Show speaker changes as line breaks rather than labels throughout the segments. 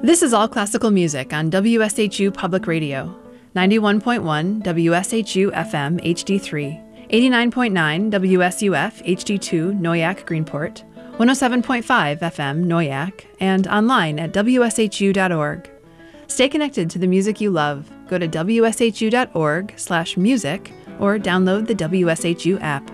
This is All Classical Music on WSHU Public Radio, 91.1 WSHU FM HD3, 89.9 WSUF HD2 Noyak Greenport, 107.5 FM Noyak, and online at wshu.org. Stay connected to the music you love. Go to wshu.org/music or download the WSHU app.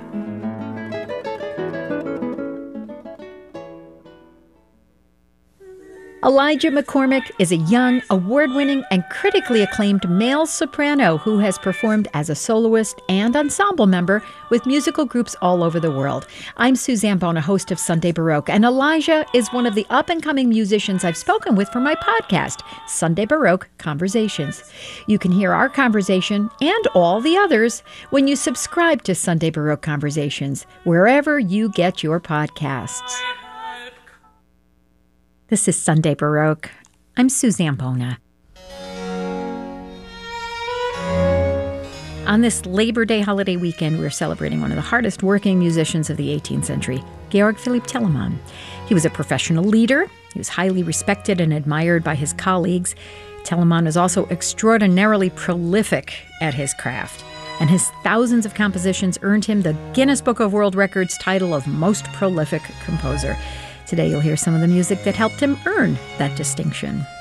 Elijah McCormick is a young, award-winning, and critically acclaimed male soprano who has performed as a soloist and ensemble member with musical groups all over the world. I'm Suzanne Bona, host of Sunday Baroque, and Elijah is one of the up-and-coming musicians I've spoken with for my podcast, Sunday Baroque Conversations. You can hear our conversation and all the others when you subscribe to Sunday Baroque Conversations, wherever you get your podcasts. This is Sunday Baroque. I'm Suzanne Bona. On this Labor Day holiday weekend, we're celebrating one of the hardest working musicians of the 18th century, Georg Philipp Telemann. He was a professional leader. He was highly respected and admired by his colleagues. Telemann was also extraordinarily prolific at his craft, and his thousands of compositions earned him the Guinness Book of World Records title of Most Prolific Composer. Today you'll hear some of the music that helped him earn that distinction.